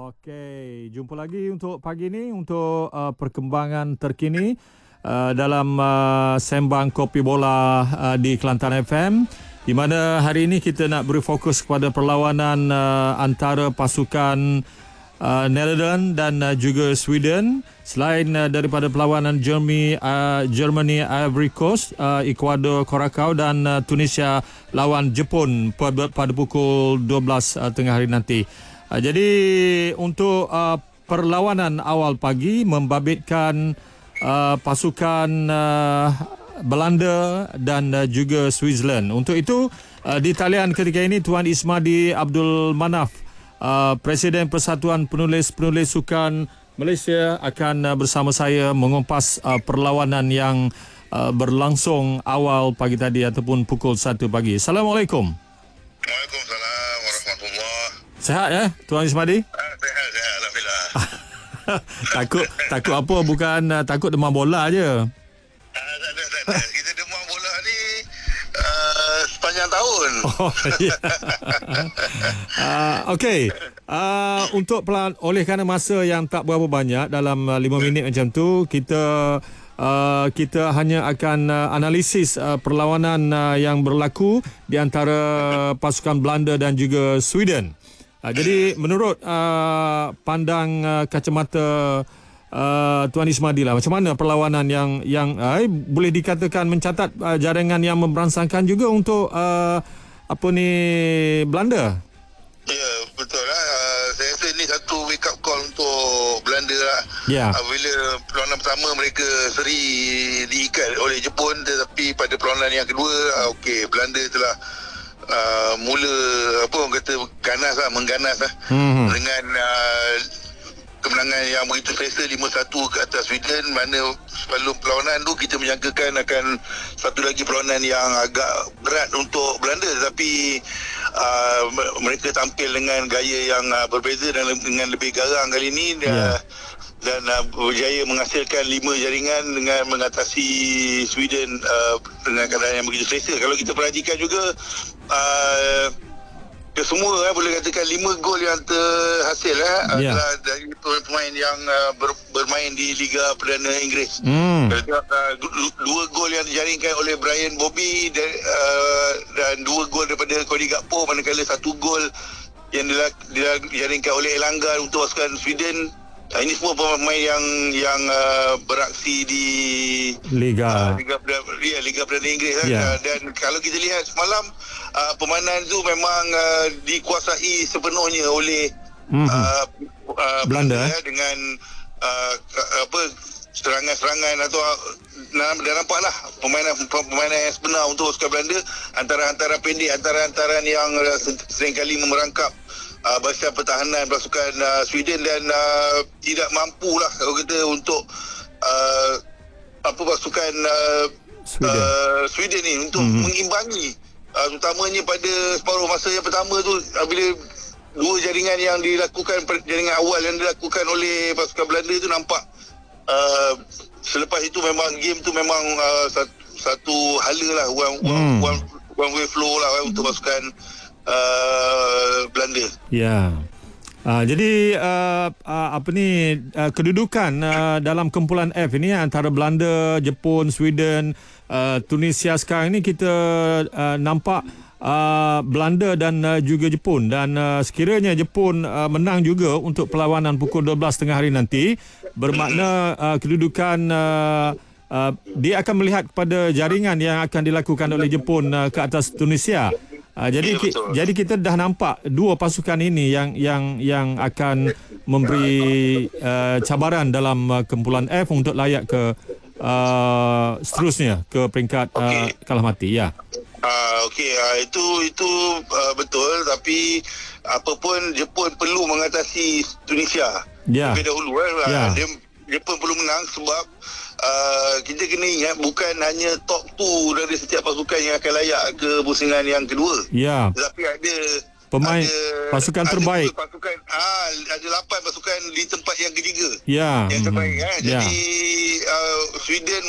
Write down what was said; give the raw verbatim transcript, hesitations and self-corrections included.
Okey, jumpa lagi untuk pagi ini untuk uh, perkembangan terkini uh, dalam uh, Sembang Kopi Bola uh, di Kelantan F M, di mana hari ini kita nak beri fokus kepada perlawanan uh, antara pasukan uh, Netherlands dan uh, juga Sweden. Selain uh, daripada perlawanan Germany, uh, Germany Ivory Coast, uh, Ecuador Curacao dan uh, Tunisia lawan Jepun pada, pada pukul dua belas uh, tengah hari nanti. Uh, jadi untuk uh, perlawanan awal pagi membabitkan uh, pasukan uh, Belanda dan uh, juga Switzerland. Untuk itu uh, di talian ketika ini Tuan Ismadi Abdul Manaf, uh, Presiden Persatuan Penulis-Penulis Sukan Malaysia, akan uh, bersama saya mengupas uh, perlawanan yang uh, berlangsung awal pagi tadi ataupun pukul satu pagi. Assalamualaikum. Waalaikumsalam warahmatullahi. Sehat ya, Tuan Ismadi? Ah, sehat, sehat. Alhamdulillah. takut takut apa? Bukan uh, takut demam bola je. Ah, tak ada, tak ada. Kita demam bola ni uh, sepanjang tahun. Oh, ya. uh, Okey. Uh, untuk pelan, oleh kerana masa yang tak berapa banyak dalam uh, lima minit macam tu, kita uh, kita hanya akan uh, analisis uh, perlawanan uh, yang berlaku di antara pasukan Belanda dan juga Sweden. Uh, jadi menurut uh, pandang uh, kacamata uh, Tuan Ismadi lah, macam mana perlawanan yang yang uh, boleh dikatakan mencatat uh, jaringan yang memberangsangkan juga untuk uh, apa ni Belanda? Ya, betul lah. Uh, saya rasa ni satu wake up call untuk Belanda lah. Ya. Uh, bila perlawanan pertama mereka seri diikat oleh Jepun, tetapi pada perlawanan yang kedua, uh, okey, Belanda telah uh, mula apa orang kata ganas lah, mengganas lah Hmm. dengan uh, kemenangan yang begitu selesa lima satu ke atas Sweden. Mana sebelum perlawanan tu kita menyangkakan akan satu lagi perlawanan yang agak berat untuk Belanda, tetapi uh, mereka tampil dengan gaya yang uh, berbeza dan dengan lebih garang kali ini. Yeah. uh, dan uh, berjaya menghasilkan lima jaringan dengan mengatasi Sweden uh, dengan keadaan yang begitu selesa. Kalau kita perhatikan juga uh, kesemua eh, boleh katakan lima gol yang terhasil eh, Yeah. adalah dari pemain yang uh, ber, bermain di Liga Perdana Inggeris. Hmm. Uh, dua gol yang dijaringkan oleh Brian Bobby dan, uh, dan dua gol daripada Cody Gakpo, manakala satu gol yang dijaringkan oleh Elanga untuk pasukan Sweden. Uh, ini semua pemain yang yang uh, beraksi di Liga. uh, Liga ya, Liga Perdana Inggeris. Yeah. Uh, dan kalau kita lihat semalam, uh, permainan tu memang uh, dikuasai sepenuhnya oleh Mhm. uh, uh, Belanda, ya, dengan uh, apa serangan-serangan atau dan nampaklah permainan permainan yang sebenar untuk pasukan Belanda, antara-antara pendek, antara-antara yang uh, seringkali memerangkap uh, barisan pertahanan pasukan uh, Sweden dan uh, tidak mampulah kalau kita untuk uh, apa pasukan uh, Sweden. uh, Sweden ni untuk Mhm. mengimbangi, uh, terutamanya pada separuh masa yang pertama tu, uh, bila dua jaringan yang dilakukan, jaringan awal yang dilakukan oleh pasukan Belanda tu nampak uh, selepas itu memang game tu memang uh, satu, satu hala lah, one, Hmm. one, one way flow lah eh, untuk pasukan uh, Belanda. Ya. Uh, jadi uh, uh, apa ni uh, kedudukan uh, dalam kumpulan F ini antara Belanda, Jepun, Sweden, uh, Tunisia sekarang ini kita uh, nampak uh, Belanda dan uh, juga Jepun, dan uh, sekiranya Jepun uh, menang juga untuk perlawanan pukul dua belas tengah hari nanti, bermakna uh, kedudukan uh, uh, dia akan melihat kepada jaringan yang akan dilakukan oleh Jepun uh, ke atas Tunisia. Uh, jadi Ya, ki, jadi kita dah nampak dua pasukan ini yang yang yang akan memberi uh, cabaran dalam uh, kumpulan F untuk layak ke uh, seterusnya ke peringkat uh, Okey. kalah mati. Ya. Ah, okey, ah, itu itu uh, betul, tapi apapun Jepun perlu mengatasi Tunisia Ya. lebih dahulu eh. Ya. Dia Jepun perlu menang sebab uh, kita kena ingat bukan hanya top dua dari setiap pasukan yang akan layak ke pusingan yang kedua. Ya. Tetapi ada Pemain ada, pasukan ada terbaik. pasukan ah ada lapan pasukan di tempat yang ketiga. Ya. Yang terbaik Mhm. eh. Ya. Jadi uh, Sweden